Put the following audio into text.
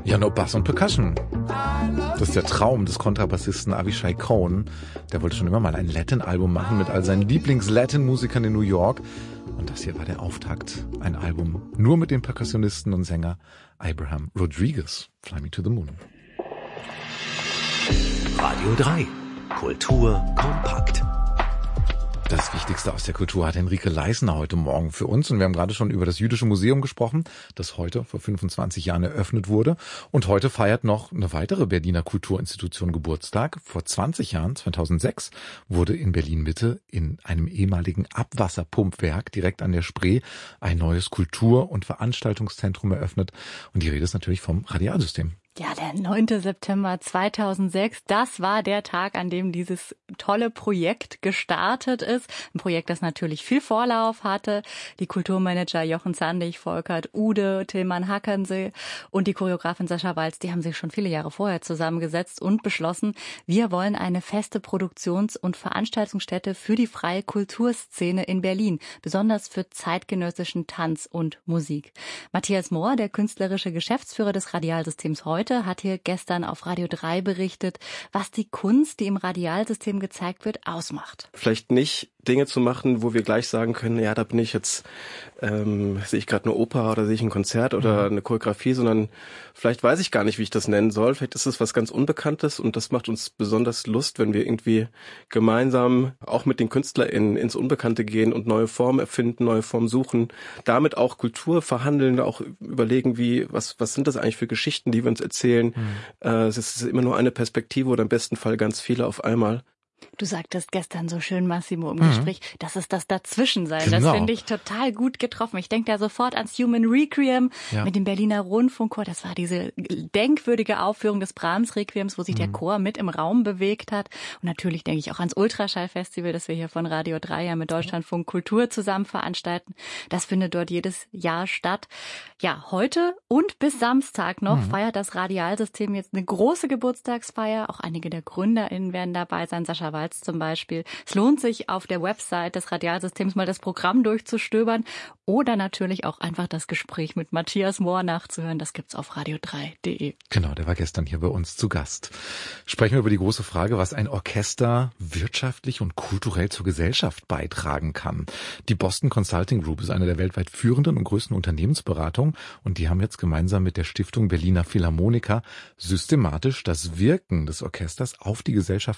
Ja, no Bass und Percussion. Das ist der Traum des Kontrabassisten Avishai Cohen. Der wollte schon immer mal ein Latin-Album machen mit all seinen Lieblings-Latin-Musikern in New York. Und das hier war der Auftakt. Ein Album nur mit dem Perkussionisten und Sänger Abraham Rodriguez. Fly Me to the Moon. Radio 3. Kultur kompakt. Das Wichtigste aus der Kultur hat Henrike Leisner heute Morgen für uns. Und wir haben gerade schon über das Jüdische Museum gesprochen, das heute vor 25 Jahren eröffnet wurde. Und heute feiert noch eine weitere Berliner Kulturinstitution Geburtstag. Vor 20 Jahren, 2006, wurde in Berlin-Mitte in einem ehemaligen Abwasserpumpwerk direkt an der Spree ein neues Kultur- und Veranstaltungszentrum eröffnet. Und die Rede ist natürlich vom Radialsystem. Ja, der 9. September 2006, das war der Tag, an dem dieses tolle Projekt gestartet ist. Ein Projekt, das natürlich viel Vorlauf hatte. Die Kulturmanager Jochen Zandig, Volkert Ude, Tilman Hackernsee und die Choreografin Sascha Walz, die haben sich schon viele Jahre vorher zusammengesetzt und beschlossen, wir wollen eine feste Produktions- und Veranstaltungsstätte für die freie Kulturszene in Berlin, besonders für zeitgenössischen Tanz und Musik. Matthias Mohr, der künstlerische Geschäftsführer des Radialsystems heute, hat hier gestern auf Radio 3 berichtet, was die Kunst, die im Radialsystem gezeigt wird, ausmacht. Vielleicht nicht Dinge zu machen, wo wir gleich sagen können, ja, da bin ich jetzt, sehe ich gerade eine Oper oder sehe ich ein Konzert oder eine Choreografie, sondern vielleicht weiß ich gar nicht, wie ich das nennen soll. Vielleicht ist es was ganz Unbekanntes und das macht uns besonders Lust, wenn wir irgendwie gemeinsam auch mit den KünstlerInnen ins Unbekannte gehen und neue Formen erfinden, neue Formen suchen, damit auch Kultur verhandeln, auch überlegen, was sind das eigentlich für Geschichten, die wir uns erzählen. Es ist immer nur eine Perspektive oder im besten Fall ganz viele auf einmal. Du sagtest gestern so schön, Massimo, im Gespräch, das ist das Dazwischensein. Genau. Das finde ich total gut getroffen. Ich denke da sofort ans Human Requiem mit dem Berliner Rundfunkchor. Das war diese denkwürdige Aufführung des Brahms-Requiems, wo sich der Chor mit im Raum bewegt hat. Und natürlich denke ich auch ans Ultraschall-Festival, das wir hier von Radio 3 ja mit Deutschlandfunk Kultur zusammen veranstalten. Das findet dort jedes Jahr statt. Ja, heute und bis Samstag noch feiert das Radialsystem jetzt eine große Geburtstagsfeier. Auch einige der GründerInnen werden dabei sein. Sascha Walz zum Beispiel. Es lohnt sich, auf der Website des Radialsystems mal das Programm durchzustöbern oder natürlich auch einfach das Gespräch mit Matthias Mohr nachzuhören. Das gibt's auf radio3.de. Genau, der war gestern hier bei uns zu Gast. Sprechen wir über die große Frage, was ein Orchester wirtschaftlich und kulturell zur Gesellschaft beitragen kann. Die Boston Consulting Group ist eine der weltweit führenden und größten Unternehmensberatungen und die haben jetzt gemeinsam mit der Stiftung Berliner Philharmoniker systematisch das Wirken des Orchesters auf die Gesellschaft